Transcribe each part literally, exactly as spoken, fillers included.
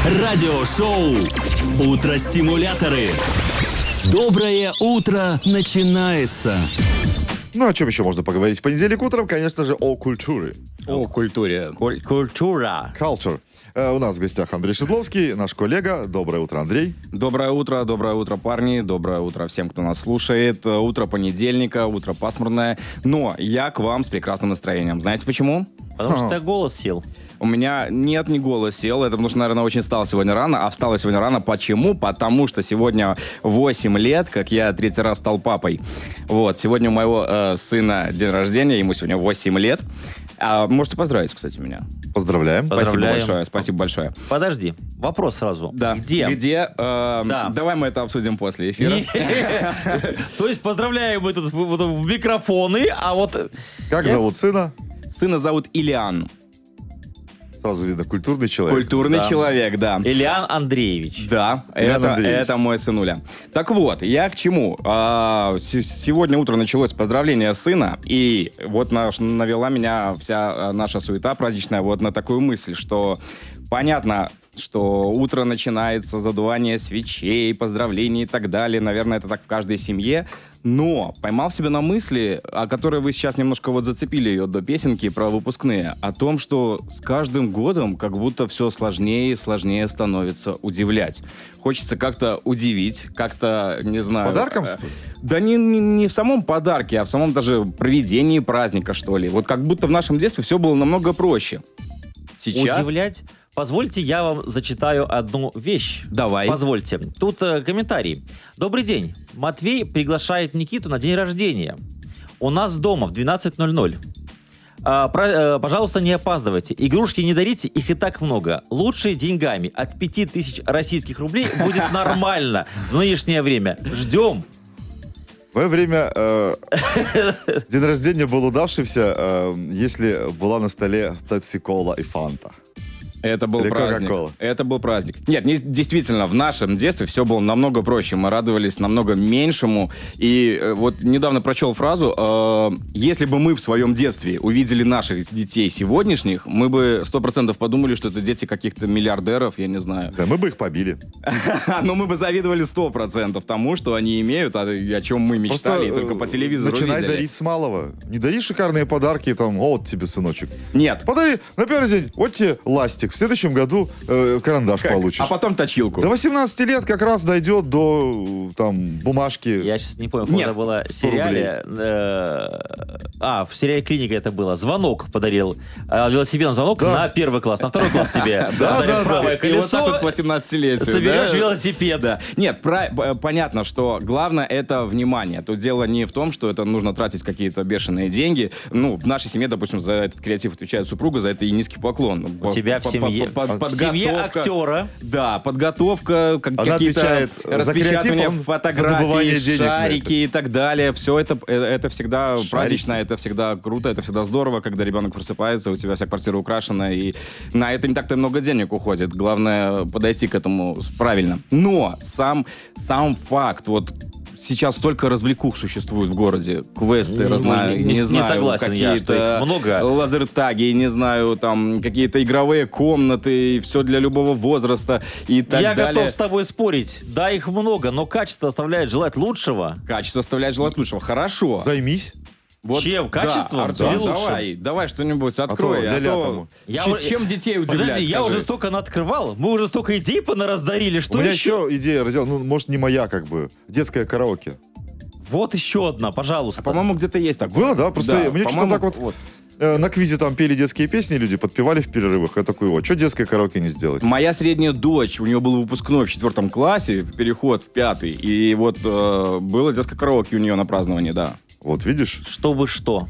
Радиошоу «Утро-стимуляторы». Доброе утро начинается. Ну, о чем еще можно поговорить в понедельник утром? Конечно же, о культуре. О культуре. Куль- Культура. Culture. Э, у нас в гостях Андрей Шедловский, наш коллега. Доброе утро, Андрей. Доброе утро, доброе утро, парни. Доброе утро всем, кто нас слушает. Утро понедельника, утро пасмурное. Но я к вам с прекрасным настроением. Знаете почему? Потому что у А. тебя голос сел. У меня нет, не голос сел. Это потому что, наверное, очень встал сегодня рано. А встал я сегодня рано. Почему? Потому что сегодня восемь лет, как я третий раз стал папой. Вот. Сегодня у моего э, сына день рождения. Ему сегодня восемь лет. А, можете поздравить, кстати, меня. Поздравляем. Спасибо Поздравляем. большое. Спасибо большое. Подожди, вопрос сразу. Да. Где? Где? Э, Да. Давай мы это обсудим после эфира. То есть поздравляем мы тут в вот в микрофоны, а вот... Как Я- зовут сына? Сына зовут Ильян. Сразу видно, культурный человек. Культурный Да. человек, да. Ильян Андреевич. Да, Ильян это, Андреевич. это мой сынуля. Так вот, я к чему? А, с- сегодня утром началось поздравление сына, и вот наш, навела меня вся а, наша суета праздничная вот на такую мысль, что понятно, что утро начинается, задувание свечей, поздравлений и так далее. Наверное, это так в каждой семье. Но поймал себя на мысли, о которой вы сейчас немножко вот зацепили ее до песенки про выпускные, о том, что с каждым годом как будто все сложнее и сложнее становится удивлять. Хочется как-то удивить, как-то, не знаю... Подарком? э, Да не, не, не в самом подарке, а в самом даже проведении праздника, что ли. Вот как будто в нашем детстве все было намного проще. Сейчас... Удивлять. Позвольте, я вам зачитаю одну вещь. Давай. Позвольте. Тут э, комментарий. Добрый день. Матвей приглашает Никиту на день рождения. У нас дома в двенадцать ноль ноль. А, про- э, пожалуйста, не опаздывайте. Игрушки не дарите, их и так много. Лучше деньгами. От пяти тысяч российских рублей будет нормально в нынешнее время. Ждем. В мое время э, день рождения был удавшийся, э, если была на столе пепси-кола и фанта. Это был Или праздник. Кока-кола. Это был праздник. Нет, не- действительно, в нашем детстве все было намного проще. Мы радовались намного меньшему. И э, вот недавно прочел фразу, э, если бы мы в своем детстве увидели наших детей сегодняшних, мы бы сто процентов подумали, что это дети каких-то миллиардеров, я не знаю. Да, мы бы их побили. Но мы бы завидовали сто процентов тому, что они имеют, а о чем мы мечтали, и Просто, только по э, телевизору начинай видели. дарить с малого. Не дари шикарные подарки, там, «О, вот тебе, сыночек». Нет. Подари на первый день, вот тебе ластик. В следующем году э, карандаш Как? получишь. А потом точилку. До восемнадцати лет как раз дойдет до, там, бумажки. Я сейчас не помню, в Нет, каком это было сто сериале. Э, А, в сериале «Клиника» это было. Звонок подарил. А, велосипедный звонок Да. на первый класс. На второй класс тебе Да, подарил да, правое И вот так вот к колесо. восемнадцатилетию. Соберешь да? велосипед. Да. Нет, про- п- понятно, что главное это внимание. Тут дело не в том, что это нужно тратить какие-то бешеные деньги. Ну, в нашей семье, допустим, за этот креатив отвечает супруга, за это и низкий поклон. У тебя в семье, в семье актера. Да, подготовка, как, Она какие-то отвечает за распечатывания креатив, он за фотографий, добывание денег на шарики и так далее. Все это, э, это всегда Шарики. празднично, это всегда круто, это всегда здорово, когда ребенок просыпается, у тебя вся квартира украшена, и на это не так-то много денег уходит. Главное подойти к этому правильно. Но сам, сам факт, вот сейчас столько развлекух существует в городе. Квесты, Ну, разна- не- не, не знаю, согласен я, что их какие-то много. лазертаги, не знаю, там какие-то игровые комнаты, и все для любого возраста и так Я далее. готов с тобой спорить. Да, их много, но качество оставляет желать лучшего. Качество оставляет желать лучшего. Хорошо. Займись. Вот, Чем? да, Качеством Артем, или лучшим? давай, давай что-нибудь открой. то А не то лятому. Я че- уже- чем детей удивлять, Подожди, я скажи? уже столько наоткрывал, мы уже столько идей понараздорили, что У меня еще? еще идея родила, ну, может, не моя, как бы, детское караоке. Вот еще одна, пожалуйста. А, по-моему, где-то есть такое. Было, да? Просто мне что-то по-моему, так вот, э, на квизе там пели детские песни, люди подпевали в перерывах. Я такой, вот, что детское караоке не сделать? Моя средняя дочь, у нее был выпускной в четвертом классе, переход в пятый, и вот э, было детское караоке у нее на праздновании, да. Вот, видишь? Чтобы что?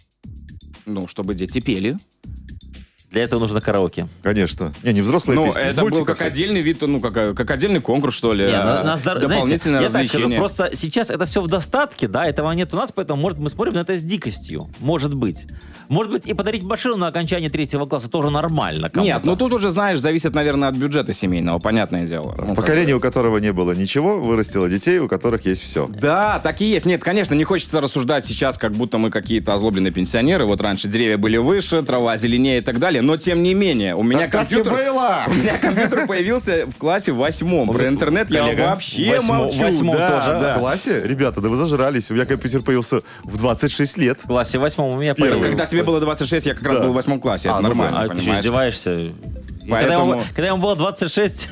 Ну, чтобы дети пели. Для этого нужно караоке. Конечно. Не, не взрослые Ну, песни. из это был мультиков как всяких. отдельный вид, ну, как, как отдельный конкурс, что ли. Не, а, на- на здор- дополнительное знаете, я так скажу, развлечение. просто сейчас это все в достатке, да, этого нет у нас, поэтому, может, мы смотрим на это с дикостью. Может быть. Может быть, и подарить машину на окончание третьего класса тоже нормально. кому-то. Нет, ну тут уже, знаешь, зависит, наверное, от бюджета семейного, понятное дело. Ну, Поколение, у которого не было ничего, вырастило детей, у которых есть все. Да, так и есть. Нет, конечно, не хочется рассуждать сейчас, как будто мы какие-то озлобленные пенсионеры. Вот раньше деревья были выше, трава зеленее и так далее. но тем не менее, у меня Так так и компьютер... было! У меня компьютер появился в классе восьмом. Про интернет я Коллега, вообще восьмо- молчу. восьмом Да, тоже. да. В классе? Ребята, да вы зажрались. У меня компьютер появился в двадцать шесть лет. В классе восьмом у меня Первый. появился. Когда тебе было двадцать шесть, я как раз Да. был в восьмом классе. Это А, ну нормально, А ты что, понимаешь? издеваешься? И Когда, Поэтому- ему, когда ему было двадцать шесть,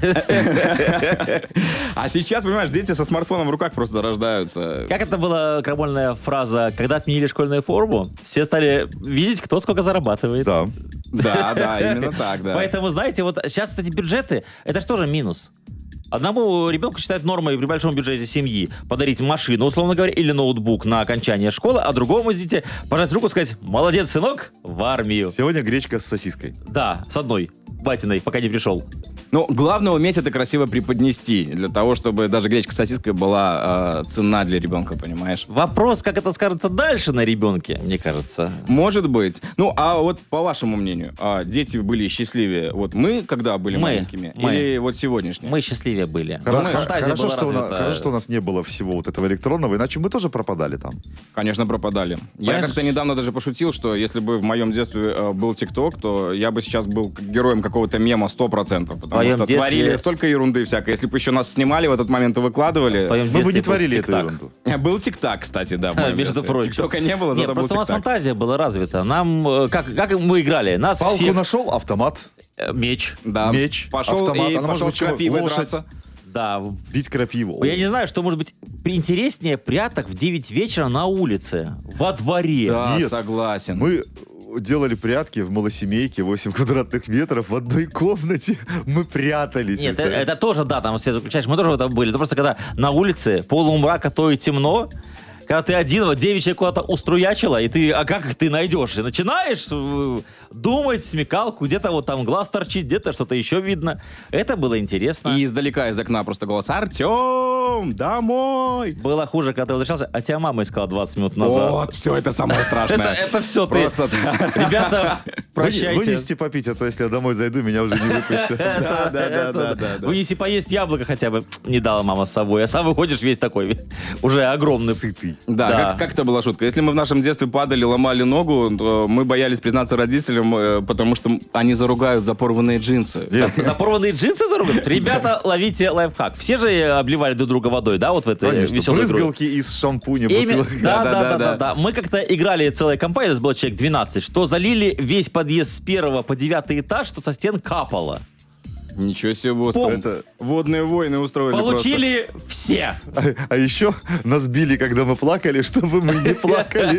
А сейчас, понимаешь, дети со смартфоном в руках просто рождаются. как это была крамольная фраза, когда отменили школьную форму, все стали видеть, кто сколько зарабатывает. Да. Да, да, именно так, да. Поэтому, знаете, вот сейчас эти бюджеты, это же тоже минус. Одному ребенку считают нормой при большом бюджете семьи подарить машину, условно говоря, или ноутбук на окончание школы, а другому, извините, пожать руку и сказать: молодец, сынок, в армию. Сегодня гречка с сосиской. Да, с одной, батиной, пока не пришел. Ну, главное уметь это красиво преподнести, для того, чтобы даже гречка с сосиской была э, ценна для ребенка, понимаешь? Вопрос, как это скажется дальше на ребенке, мне кажется. Может быть. Ну, а вот по вашему мнению, а дети были счастливее, вот мы, когда были Мы, маленькими, мы. или вот сегодняшние? Мы счастливее были. Хоро- Думаешь, фантазия Хорошо, была что у, нас, развита. хорошо, что у нас не было всего вот этого электронного, иначе мы тоже пропадали там. Конечно, пропадали. Я Понимаешь? как-то недавно даже пошутил, что если бы в моем детстве э, был ТикТок, то я бы сейчас был героем какого-то мема сто процентов, потому твоем что детстве- творили столько ерунды всякой. Если бы еще нас снимали в этот момент и выкладывали... В твоем Мы бы детстве не был творили эту тик-так. ерунду. Был ТикТак, кстати, да. в моем Между детстве. прочим. ТикТока не было, Нет, зато был просто у нас ТикТак. фантазия была развита. Нам, э, как, как мы играли? Нас Палку все... нашел, автомат, э, Меч. Да. меч, Пошел автомат, и а может пошел быть, с чего? крапивой Лошадь. драться. Да. бить крапиву. Я не знаю, что может быть интереснее пряток в девять вечера на улице, во дворе. Да, Нет. согласен. Мы делали прятки в малосемейке, восемь квадратных метров, в одной комнате. Мы прятались. Нет, это, представляешь? это тоже, да, там свет выключаешь. Мы тоже в этом были. Это просто когда на улице полумрак, а то и темно, когда ты один, вот девичья куда-то уструячила, и ты, а как их ты найдешь? И начинаешь э, думать, смекалку, где-то вот там глаз торчит, где-то что-то еще видно. Это было интересно. И издалека из окна просто голос: Артем, домой! Было хуже, когда ты возвращался, а тебя мама искала двадцать минут назад. Вот, все это самое Это, страшное. это все ты. Просто... Ребята, прощайте. Вынести попить, а то если я домой зайду, меня уже не выпустят. Да, да, да, Это- да, да, да. Вынеси поесть яблоко хотя бы. Не дала мама с собой. А сам выходишь весь такой, уже огромный. Сытый. Да, Да. Как, как это была шутка? Если мы в нашем детстве падали, ломали ногу, то мы боялись признаться родителям, э, потому что они заругают за порванные джинсы. Нет, За порванные джинсы заругают? Ребята, ловите лайфхак. Все же обливали друг друга водой, да, вот в этой Конечно, веселой игре. брызгалки из шампуня, Именно- бутылок. да, да, да, Да-да-да-да. да, да. Мы как-то играли целая компания, у нас было человек двенадцать, что залили весь подъезд с первого по девятый этаж, что со стен капало. Ничего себе, вот Пом. это водные войны устроили Получили все. А, а еще нас били, когда мы плакали, чтобы мы не плакали.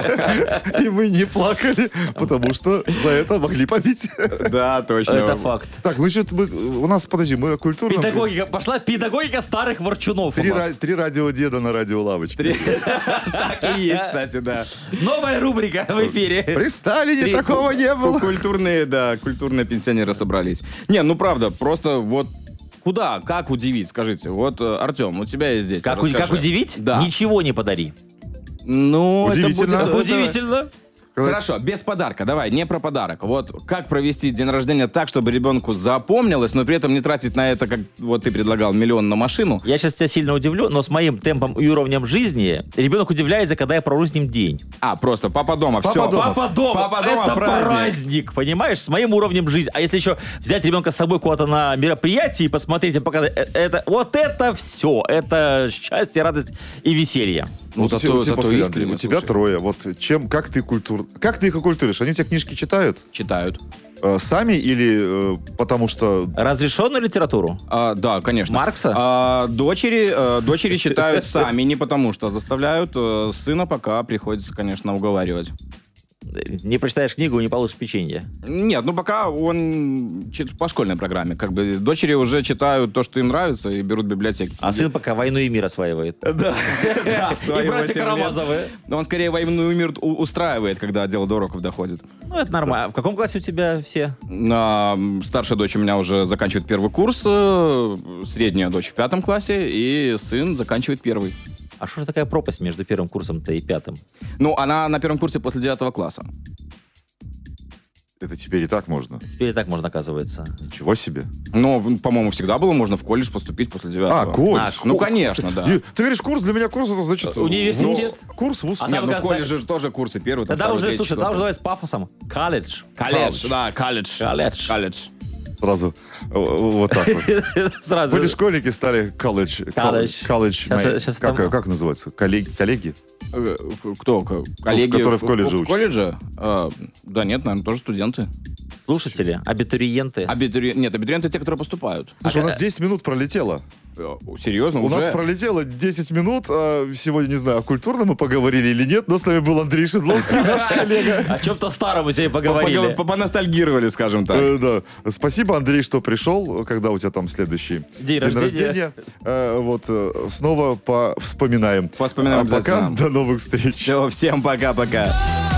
И мы не плакали, потому что за это могли побить. просто. Да, точно. Это факт. Так, мы что-то... У нас, подожди, мы культурно... Педагогика. Пошла педагогика старых ворчунов у Три, нас. ра- три радио деда на радиолавочке. Так и есть, кстати, да. Новая рубрика в эфире. При Сталине Три- такого не было. Культурные, да, культурные пенсионеры собрались. Не, ну правда, просто вот куда, как удивить, скажите. Вот, э, Артем, у тебя есть дети, Как, у- расскажи. как удивить? Да. Ничего не подари. Ну, это Удивительно. будет- Это Удивительно. Хорошо, без подарка. Давай, не про подарок. Вот как провести день рождения так, чтобы ребенку запомнилось, но при этом не тратить на это, как вот ты предлагал, миллион на машину. Я сейчас тебя сильно удивлю, но с моим темпом и уровнем жизни ребенок удивляется, когда я провожу с ним день. А, просто папа дома, Папа все. дома. Папа дома, Папа дома, это праздник. праздник. понимаешь, с моим уровнем жизни. А если еще взять ребенка с собой куда-то на мероприятие и посмотреть, и показать, э, это, вот это все, это счастье, радость и веселье. Ну, Вот у зато- тебя- у тебя, зато посмотри, искренне, у тебя слушай. трое. Вот чем, как ты культур, как ты их окультуришь? Они у тебя книжки читают Читают. э, сами или э, потому что Разрешенную литературу? А, да, конечно. Маркса? А, дочери, э, дочери читают сами, не потому что заставляют. Э, Сына пока приходится, конечно, уговаривать. Не прочитаешь книгу, не получишь печенье. Нет, ну пока он чит- по школьной программе. Как бы дочери уже читают то, что им нравится, и берут библиотеки. А сын пока «Войну и мир» осваивает. Да, да, в свои И «Братья восемь лет. Карамазовы». Но он скорее войну и мир у- устраивает, когда дело до уроков доходит. Ну, это нормально. В каком классе у тебя все? А, м, старшая дочь у меня уже заканчивает первый курс, э, средняя дочь в пятом классе, и сын заканчивает первый. А что же такая пропасть между первым курсом-то и пятым? Ну, она на первом курсе после девятого класса. Это теперь и так можно. Теперь и так можно, оказывается. Ничего себе. Но, в- по-моему, всегда было можно в колледж поступить после девятого. А, колледж. А, Ну, Ку- конечно, да. И- Ты говоришь курс, для меня курс, это значит... Университет. вуз. Курс, вуз. А Нет, там, ну в оказывается, колледже же тоже курсы первый, там, Тогда второй, уже, третий, слушай, тогда уже четвертый. называется пафосом. Колледж. Колледж, да, колледж. Колледж. Колледж. Сразу э, вот так вот. Сразу. Были школьники, стали колледж. Колледж. Колледж. Щас- мей- щас Как там- как называется? Коллеги? Коллеги? Э, Кто? К- Коллеги? которые в колледже в, учатся. колледже? А, да нет, наверное, тоже студенты. Слушатели, абитуриенты. Абитури... Нет, абитуриенты те, которые поступают. Слушай, у нас десять минут пролетело. Э, Серьезно, У уже? нас пролетело десять минут. а, Сегодня, не знаю, о культурном мы поговорили или нет, но с нами был Андрей Шедловский, наш коллега. О чем-то старом мы сегодня По- поговорили. по- Поностальгировали, скажем так. Э, Да. Спасибо, Андрей, что пришел. Когда у тебя там следующий День рождения. рождения. Э, Вот, э, снова по- вспоминаем. Вспоминаем А пока обязательно. до новых встреч. Все, всем пока-пока.